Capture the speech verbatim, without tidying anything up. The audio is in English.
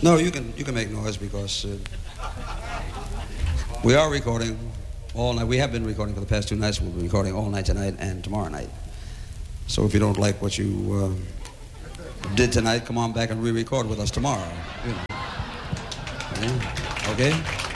No, you can you can make noise because uh, we are recording all night. We have been recording for the past two nights. We'll be recording all night tonight and tomorrow night. So if you don't like what you uh, did tonight, come on back and re-record with us tomorrow. You know. Okay? Okay?